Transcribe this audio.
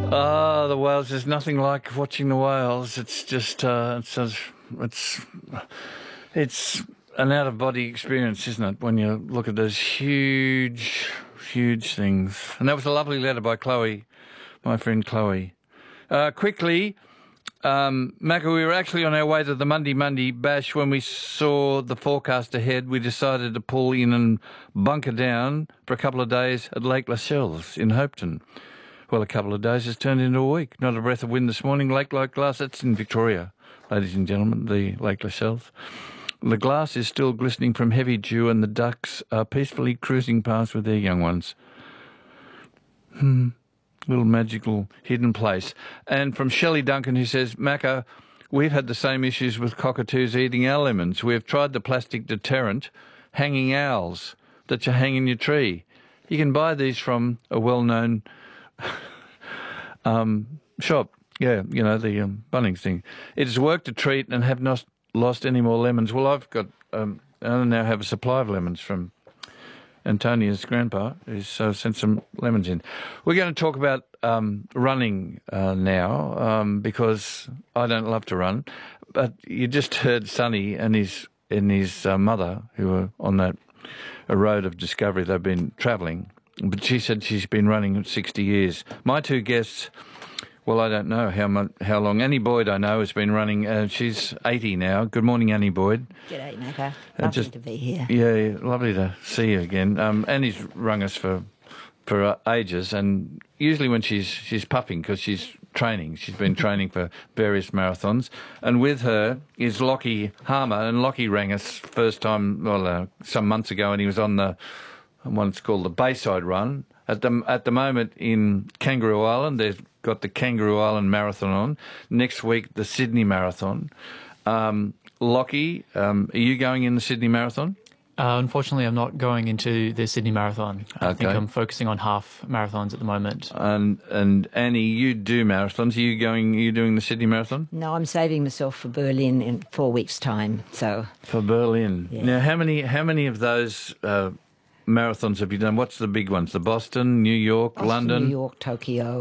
The whales. There's nothing like watching the whales. It's just, it's an out-of-body experience, isn't it, when you look at those huge, huge things. And that was a lovely letter by Chloe, my friend Chloe. Quickly, Macca, we were actually on our way to the Monday bash when we saw the forecast ahead. We decided to pull in and bunker down for a couple of days at Lake Lascelles in Hopeton. Well, a couple of days has turned into a week. Not a breath of wind this morning. Lake like glass. That's in Victoria, ladies and gentlemen, the Lake Lascelles. The glass is still glistening from heavy dew and the ducks are peacefully cruising past with their young ones. Little magical hidden place. And from Shelley Duncan, who says, Macca, we've had the same issues with cockatoos eating our lemons. We've tried the plastic deterrent, hanging owls that you hang in your tree. You can buy these from a well-known shop. Yeah, you know, the Bunnings thing. It has worked a treat and have not lost any more lemons. Well, I've got, I now have a supply of lemons from Antonia's grandpa, who's sent some lemons in. We're going to talk about running now because I don't love to run. But you just heard Sonny and his mother, who were on a road of discovery. They've been travelling. But she said she's been running 60 years. My two guests, well, I don't know how long. Annie Boyd, I know, has been running. She's 80 now. Good morning, Annie Boyd. G'day, Macca. Lovely to be here. Yeah, lovely to see you again. Annie's rung us for ages, and usually when she's puffing because she's training. She's been training for various marathons. And with her is Lockie Harmer, and Lockie rang us first time, some months ago, and he was on what's called the Bayside Run. At the moment in Kangaroo Island, they've got the Kangaroo Island Marathon on. Next week, the Sydney Marathon. Lockie, are you going in the Sydney Marathon? Unfortunately, I'm not going into the Sydney Marathon. I think I'm focusing on half marathons at the moment. And Annie, you do marathons. Are you doing the Sydney Marathon? No, I'm saving myself for Berlin in 4 weeks' time. So for Berlin. Yeah. Now, how many of those marathons have you done? What's the big ones? The Boston, New York, London? New York, Tokyo.